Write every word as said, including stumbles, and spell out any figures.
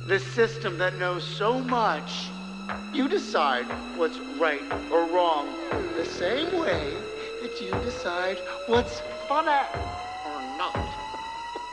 The system that knows so much. You decide what's right or wrong the same way that you decide what's funny.